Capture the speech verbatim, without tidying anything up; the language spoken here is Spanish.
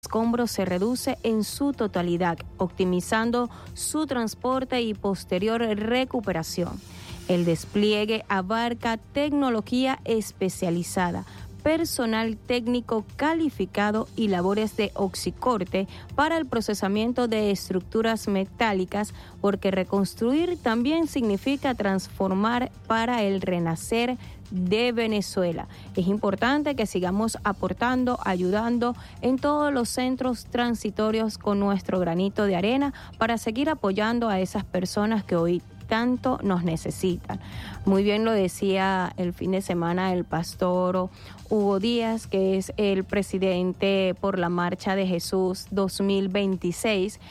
escombros se reduce en su totalidad, optimizando su transporte y posterior recuperación. El despliegue abarca tecnología especializada, personal técnico calificado y labores de oxicorte para el procesamiento de estructuras metálicas, porque reconstruir también significa transformar para el renacer de Venezuela. Es importante que sigamos aportando, ayudando en todos los centros transitorios con nuestro granito de arena para seguir apoyando a esas personas que hoy tanto nos necesitan. Muy bien lo decía el fin de semana el pastor Hugo Díaz, que es el presidente por la Marcha de Jesús dos mil veintiséis,